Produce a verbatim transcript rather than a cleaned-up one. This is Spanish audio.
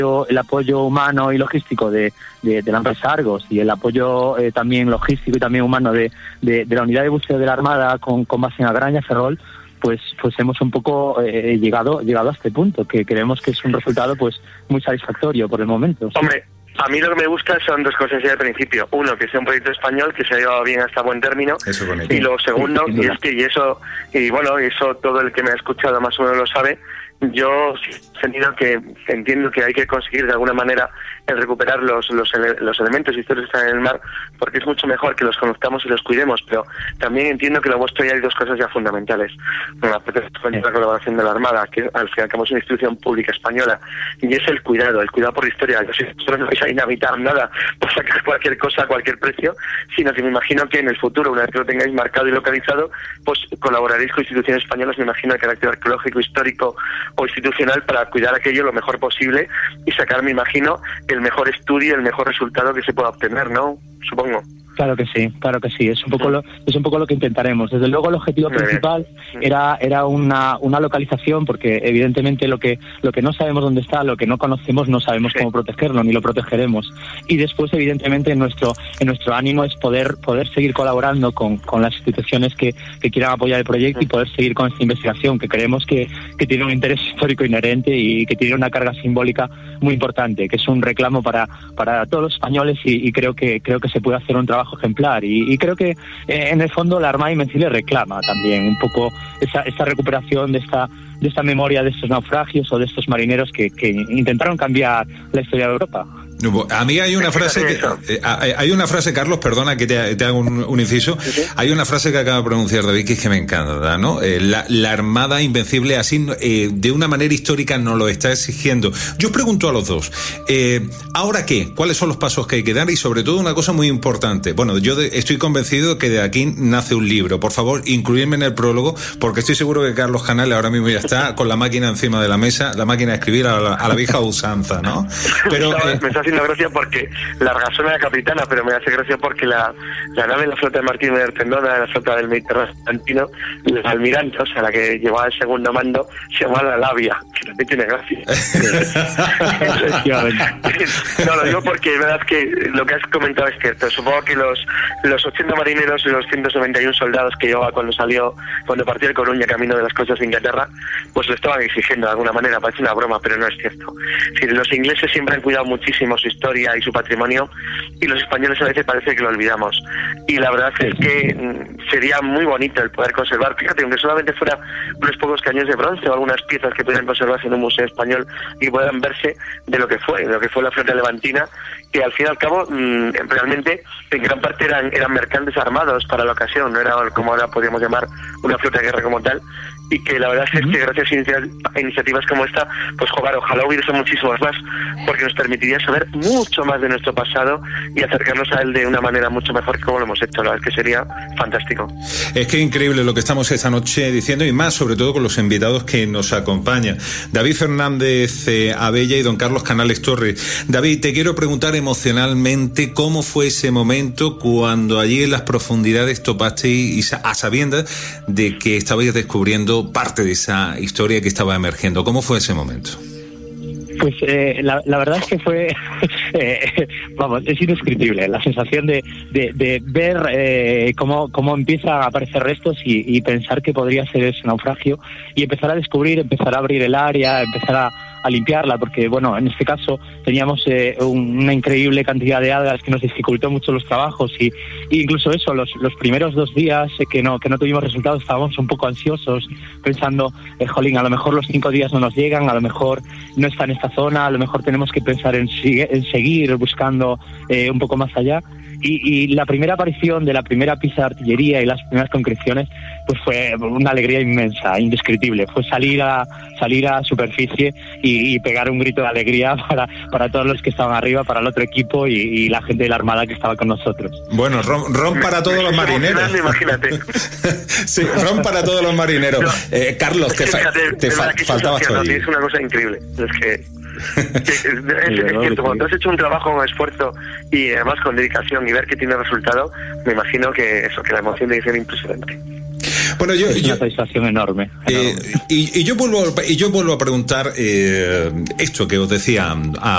el apoyo humano y logístico de, de, de la empresa Argos y el apoyo eh, también logístico y también humano de, de, de la unidad de buceo de la Armada con, con base en Agraña, Ferrol, pues pues hemos un poco eh, llegado llegado a este punto, que creemos que es un resultado pues muy satisfactorio por el momento. Hombre, a mí lo que me gusta son dos cosas ya al principio. Uno, que sea un proyecto español que se ha llevado bien hasta buen término. Eso y lo segundo, y es que y eso y bueno, eso todo el que me ha escuchado más o menos lo sabe. Yo he sentido que entiendo que hay que conseguir de alguna manera el recuperar los los, ele los elementos históricos que están en el mar, porque es mucho mejor que los conozcamos y los cuidemos, pero también entiendo que lo vuestro ya hay dos cosas ya fundamentales. Una, la colaboración de la Armada, que al fin y al cabo es una institución pública española, y es el cuidado, el cuidado por la historia. Yo, si vosotros no vais a inhabitar nada por sacar cualquier cosa a cualquier precio, sino que me imagino que en el futuro, una vez que lo tengáis marcado y localizado, pues colaboraréis con instituciones españolas, me imagino, de carácter arqueológico, histórico o institucional, para cuidar aquello lo mejor posible y sacar, me imagino, el mejor estudio, el mejor resultado que se pueda obtener, ¿no? Supongo. Claro que sí, claro que sí, es un poco lo, es un poco lo que intentaremos. Desde luego el objetivo Muy principal bien. era era una una localización, porque evidentemente lo que lo que no sabemos dónde está, lo que no conocemos, no sabemos sí. cómo protegerlo ni lo protegeremos. Y después evidentemente en nuestro en nuestro ánimo es poder poder seguir colaborando con, con las instituciones que, que quieran apoyar el proyecto sí. y poder seguir con esta investigación, que creemos que, que tiene un interés histórico inherente y que tiene una carga simbólica muy importante, que es un reclamo para para todos los españoles, y, y creo que creo que se puede hacer un trabajo ejemplar, y, y creo que eh, en el fondo la Armada Invencible reclama también un poco esa, esa recuperación de esta de esta memoria de estos naufragios o de estos marineros que, que intentaron cambiar la historia de Europa. A mí hay una frase que, eh, hay una frase, Carlos, perdona que te, te haga un, un inciso. ¿Sí? Hay una frase que acaba de pronunciar David que es que me encanta, ¿no? Eh, la, la Armada Invencible así eh, de una manera histórica nos lo está exigiendo. Yo os pregunto a los dos, eh, ¿ahora qué? ¿Cuáles son los pasos que hay que dar? Y sobre todo una cosa muy importante. Bueno, yo de, estoy convencido que de aquí nace un libro. Por favor, incluidme en el prólogo, porque estoy seguro que Carlos Canales ahora mismo ya está con la máquina encima de la mesa, la máquina de escribir a la, a la vieja usanza, ¿no? Pero eh, me está haciendo gracia porque la razón era capitana, pero me hace gracia porque la, la nave de la flota de Martín de Tendona, de la flota del Mediterráneo, el almirante, o sea, la que llevaba el segundo mando, se llamaba la Labia, que también tiene gracia. No, lo digo porque es verdad que lo que has comentado es cierto. Supongo que los los ochenta marineros y los ciento noventa y uno soldados que llevaba cuando salió, cuando partió de Coruña camino de las costas de Inglaterra, pues lo estaban exigiendo de alguna manera. Parece una broma, pero no es cierto. Si los ingleses siempre han cuidado muchísimo su historia y su patrimonio, y los españoles a veces parece que lo olvidamos, y la verdad es que mm, sería muy bonito el poder conservar, fíjate, aunque solamente fuera unos pocos cañones de bronce o algunas piezas que pudieran conservarse en un museo español y puedan verse de lo que fue, de lo que fue la flota levantina, que al fin y al cabo mmm, realmente en gran parte eran, eran mercantes armados para la ocasión, no era como ahora podríamos llamar una flota de guerra como tal, y que la verdad es que gracias a iniciativas como esta, pues jugar, ojalá hubiese muchísimos más, porque nos permitiría saber mucho más de nuestro pasado y acercarnos a él de una manera mucho mejor que como lo hemos hecho. La verdad es que sería fantástico. Es que increíble lo que estamos esta noche diciendo, y más sobre todo con los invitados que nos acompañan. David Fernández eh, Abella y don Carlos Canales Torres. David, te quiero preguntar emocionalmente cómo fue ese momento cuando allí en las profundidades topasteis a sabiendas de que estabais descubriendo parte de esa historia que estaba emergiendo. ¿Cómo fue ese momento? Pues eh, la, la verdad es que fue, eh, vamos, es indescriptible la sensación de, de, de ver eh, cómo, cómo empiezan a aparecer restos y, y pensar que podría ser ese naufragio, y empezar a descubrir, empezar a abrir el área, empezar a, a limpiarla, porque bueno, en este caso teníamos eh, una increíble cantidad de algas que nos dificultó mucho los trabajos, y, y incluso eso, los, los primeros dos días eh, que no que no tuvimos resultados, estábamos un poco ansiosos, pensando, eh, jolín, a lo mejor los cinco días no nos llegan, a lo mejor no está en esta zona, a lo mejor tenemos que pensar en, en seguir buscando eh, un poco más allá. Y, y la primera aparición de la primera pieza de artillería y las primeras concreciones, pues fue una alegría inmensa, indescriptible. Fue salir a salir a superficie y, y pegar un grito de alegría para, para todos los que estaban arriba, para el otro equipo y, y la gente de la Armada que estaba con nosotros. Bueno, ron, ron para todos los marineros. Imagínate. Sí, ron para todos los marineros. No, eh, Carlos, te, fa te fa faltaba todo. Es una cosa increíble. Es que Que es, es, es cierto, cuando has hecho un trabajo con esfuerzo y además con dedicación y ver que tiene resultado, me imagino que eso, que la emoción debe ser impresionante. bueno, yo, es una yo, satisfacción enorme. Eh, enorme. Y, y yo vuelvo y yo vuelvo a preguntar eh, esto que os decía a